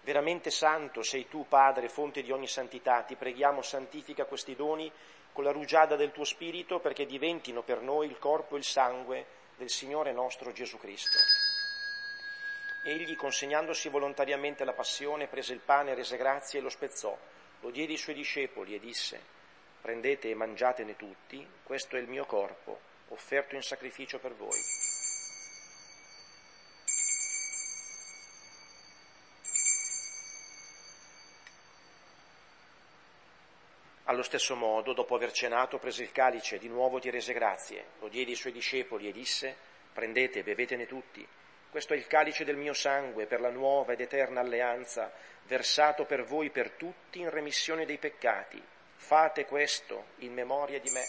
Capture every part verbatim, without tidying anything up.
Veramente santo sei tu, Padre, fonte di ogni santità. Ti preghiamo, santifica questi doni con la rugiada del tuo Spirito, perché diventino per noi il corpo e il sangue del Signore nostro Gesù Cristo. Egli, consegnandosi volontariamente alla passione, prese il pane, rese grazie e lo spezzò, lo diede ai suoi discepoli e disse: prendete e mangiatene tutti, questo è il mio corpo, offerto in sacrificio per voi. Allo stesso modo, dopo aver cenato, prese il calice e di nuovo ti rese grazie, lo diede ai suoi discepoli e disse: prendete e bevetene tutti, questo è il calice del mio sangue per la nuova ed eterna alleanza, versato per voi per tutti in remissione dei peccati. Fate questo in memoria di me.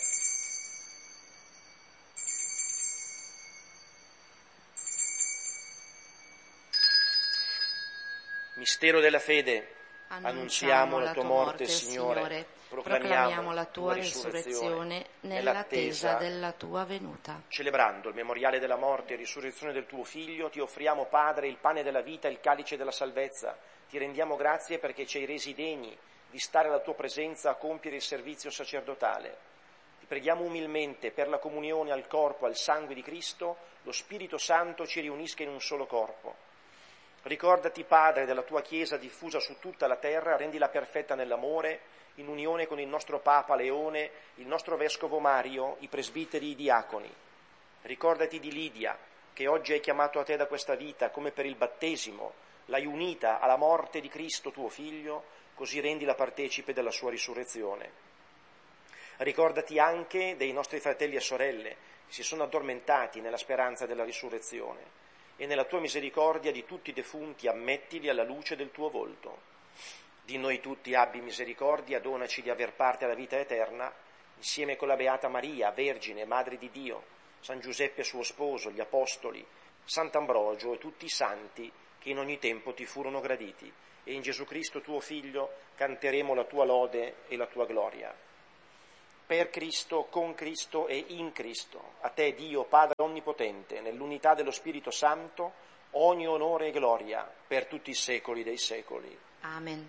Mistero della fede. Annunziamo la tua morte, Signore, proclamiamo la tua risurrezione nell'attesa della tua venuta. Celebrando il memoriale della morte e risurrezione del tuo Figlio, ti offriamo, Padre, il pane della vita e il calice della salvezza. Ti rendiamo grazie perché ci hai resi degni di stare alla tua presenza a compiere il servizio sacerdotale. Ti preghiamo umilmente per la comunione al corpo, al sangue di Cristo, lo Spirito Santo ci riunisca in un solo corpo. Ricordati, Padre, della tua Chiesa diffusa su tutta la terra, rendila perfetta nell'amore, in unione con il nostro Papa Leone, il nostro Vescovo Mario, i presbiteri e i diaconi. Ricordati di Lidia, che oggi hai chiamato a te da questa vita, come per il battesimo, l'hai unita alla morte di Cristo tuo Figlio, così rendila partecipe della sua risurrezione. Ricordati anche dei nostri fratelli e sorelle, che si sono addormentati nella speranza della risurrezione, e nella tua misericordia di tutti i defunti ammettili alla luce del tuo volto. Di noi tutti abbi misericordia, donaci di aver parte alla vita eterna, insieme con la Beata Maria, Vergine, Madre di Dio, San Giuseppe suo sposo, gli Apostoli, Sant'Ambrogio e tutti i santi che in ogni tempo ti furono graditi, e in Gesù Cristo tuo Figlio canteremo la tua lode e la tua gloria. Per Cristo, con Cristo e in Cristo, a te Dio Padre Onnipotente, nell'unità dello Spirito Santo, ogni onore e gloria per tutti i secoli dei secoli. Amen.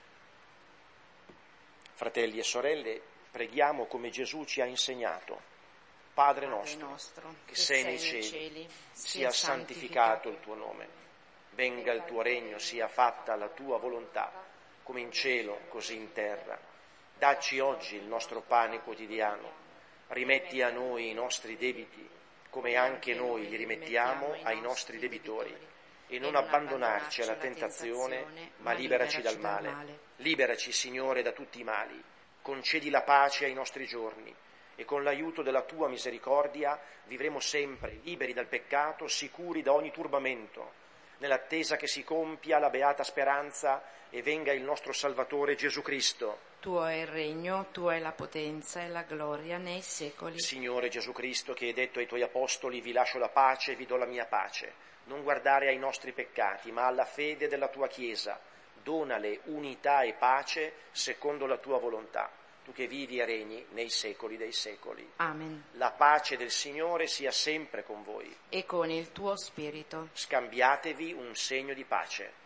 Fratelli e sorelle, preghiamo come Gesù ci ha insegnato. Padre nostro, nostro che sei nei cieli, sia santificato il tuo nome. Venga il tuo regno, sia fatta la tua volontà, come in cielo, così in terra. Dacci oggi il nostro pane quotidiano, rimetti a noi i nostri debiti, come anche noi li rimettiamo ai nostri debitori, e non abbandonarci alla tentazione, ma liberaci dal male. Liberaci, Signore, da tutti i mali, concedi la pace ai nostri giorni, e con l'aiuto della tua misericordia vivremo sempre liberi dal peccato, sicuri da ogni turbamento, nell'attesa che si compia la beata speranza e venga il nostro Salvatore Gesù Cristo. Tuo è il regno, tua è la potenza e la gloria nei secoli. Signore Gesù Cristo, che hai detto ai tuoi apostoli: vi lascio la pace, vi do la mia pace. Non guardare ai nostri peccati, ma alla fede della tua Chiesa. Donale unità e pace secondo la tua volontà. Tu che vivi e regni nei secoli dei secoli. Amen. La pace del Signore sia sempre con voi. E con il tuo spirito. Scambiatevi un segno di pace.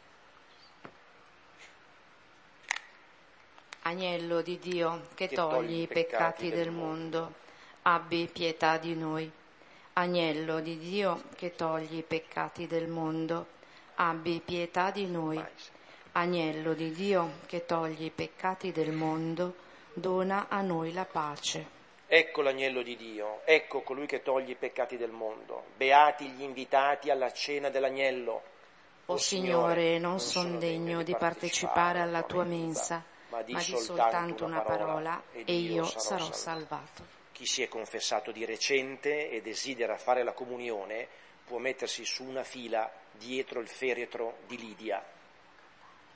Agnello di Dio, che, che togli i peccati del mondo, abbi pietà di noi. Agnello di Dio, che togli i peccati del mondo, abbi pietà di noi. Agnello di Dio, che togli i peccati del mondo, dona a noi la pace. Ecco l'agnello di Dio, ecco colui che toglie i peccati del mondo. Beati gli invitati alla cena dell'agnello. O, o Signore, non son degno di partecipare alla tua mensa, ma di soltanto una parola e io sarò salvato. Chi si è confessato di recente e desidera fare la comunione può mettersi su una fila dietro il feretro di Lidia.